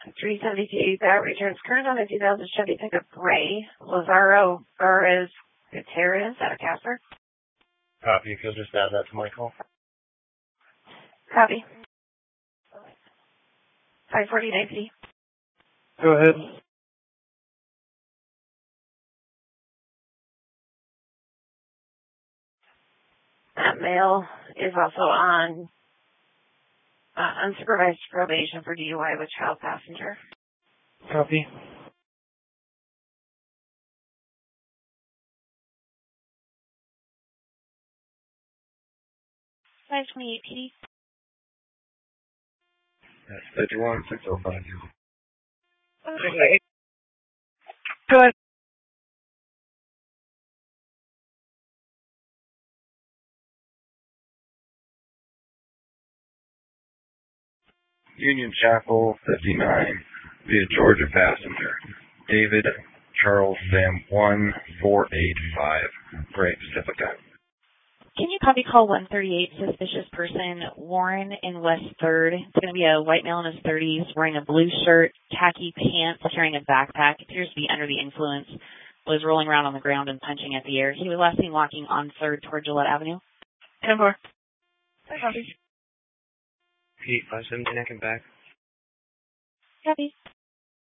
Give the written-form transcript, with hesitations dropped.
372 that returns current on a 2000 Chevy pickup gray. Lazaro Burris Gutierrez out of Casper. Copy. If you'll just add that to my call. Copy. 549P. Go ahead. That male is also on unsupervised probation for DUI with child passenger. Copy. 528 PD. That's 51605. Okay. Good. Union Chapel 59 via Georgia passenger. David Charles Sam 1485. Great Pacifica. Can you copy call 138, suspicious person, Warren in West 3rd? It's going to be a white male in his 30s, wearing a blue shirt, khaki pants, carrying a backpack, appears to be under the influence, was rolling around on the ground and punching at the air. He was last seen walking on 3rd toward Gillette Avenue. 10-4. Copy. Pete, 517, I can back. Copy.